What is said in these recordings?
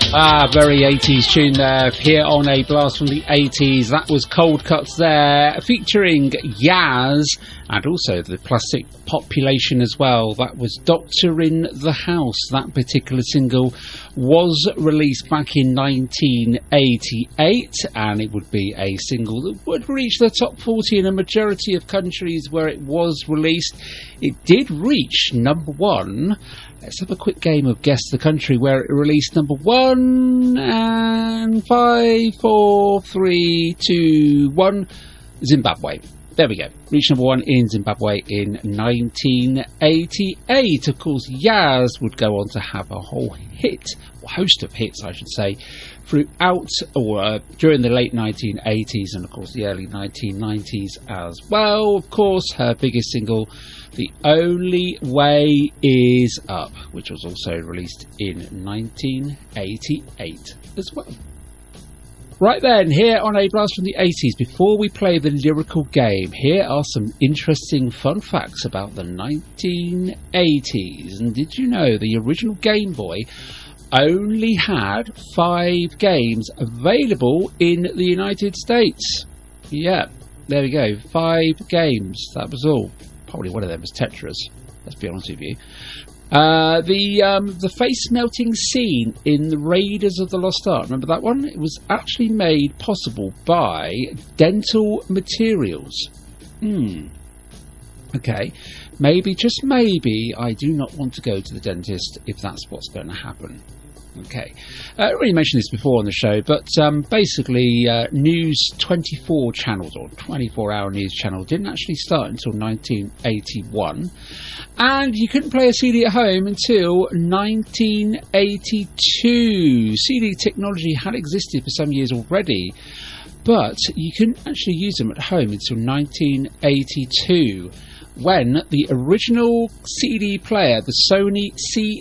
Very 80s tune there, here on A Blast from the 80s. That was Cold Cuts there, featuring Yaz, and also the Plastic Population as well. That was Doctor in the House. That particular single was released back in 1988, and it would be a single that would reach the top 40 in a majority of countries where it was released. It did reach number one. Let's have a quick game of Guess the Country where it released number one, and 5, 4, 3, 2, 1, Zimbabwe. There we go. Reached number one in Zimbabwe in 1988. Of course, Yaz would go on to have a whole host of hits, I should say, throughout or during the late 1980s and, of course, the early 1990s as well. Of course, her biggest single, The Only Way Is Up, which was also released in 1988 as well. Right then, here on A Blast from the 80s, before we play the lyrical game, here are some interesting fun facts about the 1980s. And did you know the original Game Boy only had 5 games available in the United States? Yeah, there we go, 5 games, that was all. Probably one of them was Tetris, let's be honest with you. The face melting scene in the Raiders of the Lost Ark, remember that one? It was actually made possible by dental materials. Okay, maybe, just maybe, I do not want to go to the dentist if that's what's going to happen. Okay, I already mentioned this before on the show, but basically News 24 channels, or 24-hour news channel, didn't actually start until 1981, and you couldn't play a CD at home until 1982. CD technology had existed for some years already, but you couldn't actually use them at home until 1982. When the original CD player, the Sony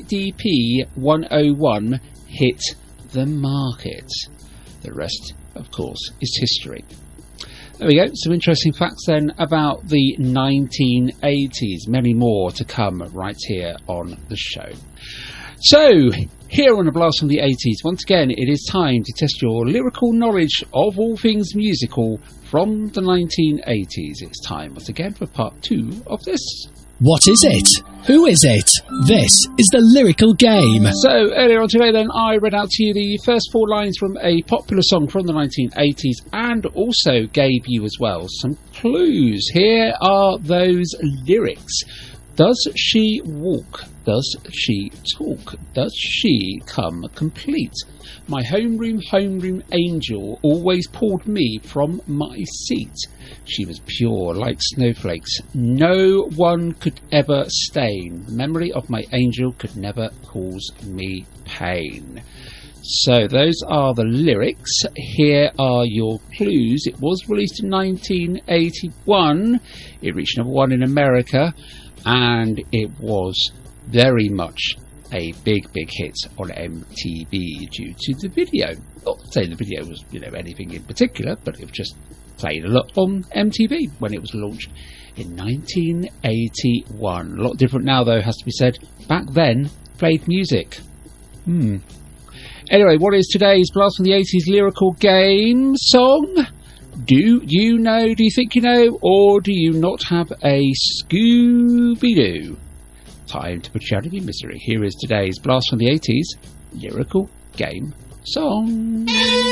CDP-101, hit the market. The rest, of course, is history. There we go, some interesting facts then about the 1980s. Many more to come right here on the show. So, here on A Blast from the 80s, once again, it is time to test your lyrical knowledge of all things musical from the 1980s. It's time, once again, for part 2 of this. What is it? Who is it? This is the lyrical game. So, earlier on today, then, I read out to you the first 4 lines from a popular song from the 1980s, and also gave you as well some clues. Here are those lyrics. Does she walk? Does she talk? Does she come complete? My homeroom angel always pulled me from my seat. She was pure like snowflakes. No one could ever stain. The memory of my angel could never cause me pain. So those are the lyrics. Here are your clues. It was released in 1981. It reached number 1 in America. And it was very much a big hit on MTV due to the video. Not saying the video was, anything in particular, but it just played a lot on MTV when it was launched in 1981. A lot different now, though, has to be said. Back then, played music. Anyway, what is today's Blast from the 80s lyrical game song? Do you know, do you think you know, or do you not have a Scooby-Doo? Time to put you out of your misery. Here is today's Blast from the 80s lyrical game song.